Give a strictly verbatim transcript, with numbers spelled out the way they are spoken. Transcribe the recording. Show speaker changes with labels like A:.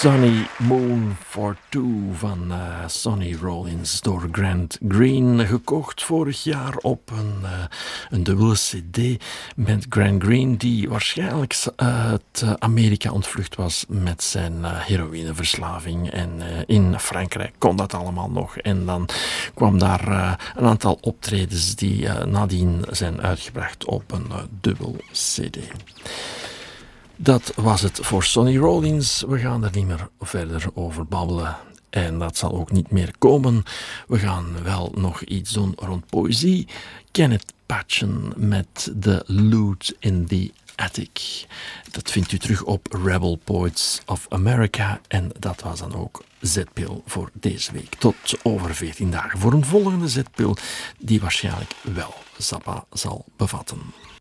A: Sunny Moon for Two van uh, Sonny Rollins door Grant Green. Gekocht vorig jaar op een, uh, een dubbele cd met Grant Green, die waarschijnlijk uit Amerika ontvlucht was met zijn uh, heroïneverslaving. En uh, in Frankrijk kon dat allemaal nog. En dan kwam daar uh, een aantal optredens die uh, nadien zijn uitgebracht op een uh, dubbel cd. Dat was het voor Sonny Rollins. We gaan er niet meer verder over babbelen. En dat zal ook niet meer komen. We gaan wel nog iets doen rond poëzie. Kenneth Patchen met The Loot in the Attic. Dat vindt u terug op Rebel Poets of America. En dat was dan ook Zetpil voor deze week. Tot over veertien dagen voor een volgende Zetpil die waarschijnlijk wel Zappa zal bevatten.